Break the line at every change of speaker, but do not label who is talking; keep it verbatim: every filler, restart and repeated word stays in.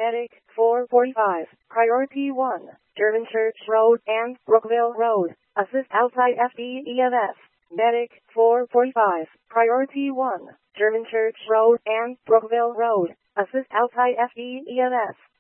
Medic four forty-five, Priority one, German Church Road and Brookville Road. Assist outside F D E M S. Medic four forty-five, Priority one, German Church Road and Brookville Road. Assist outside F D E M S.